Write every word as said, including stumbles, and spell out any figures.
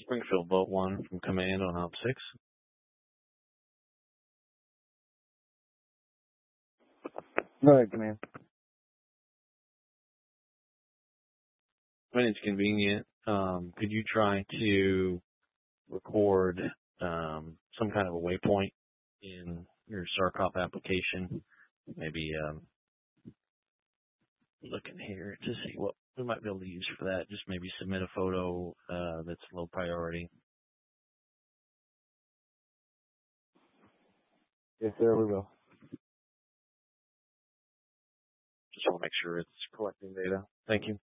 Springfield, Boat one from Command on Op six. Go ahead, Command. When it's convenient, um, could you try to record um, some kind of a waypoint in your SARCOP application? Maybe um, looking here to see what we might be able to use for that. Just maybe submit a photo uh, that's low priority. Yes, sir, we will. Just want to make sure it's collecting data. Thank you.